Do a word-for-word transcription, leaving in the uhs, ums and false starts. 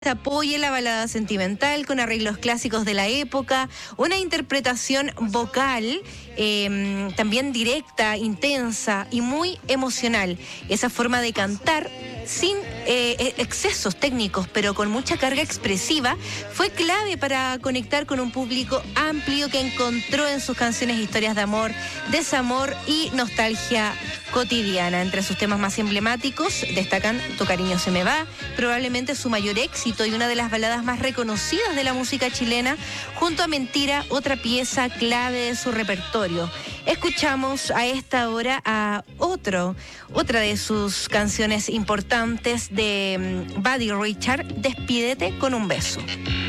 Apoye la balada sentimental con arreglos clásicos de la época, una interpretación vocal eh, también directa, intensa y muy emocional. Esa forma de cantar sin eh, excesos técnicos, pero con mucha carga expresiva, fue clave para conectar con un público amplio que encontró en sus canciones historias de amor, desamor y nostalgia cotidiana. Entre sus temas más emblemáticos destacan Tu cariño se me va, probablemente su mayor éxito y una de las baladas más reconocidas de la música chilena, junto a Mentira, otra pieza clave de su repertorio. Escuchamos a esta hora a otro, otra de sus canciones importantes de Buddy Richard, Despídete con un beso.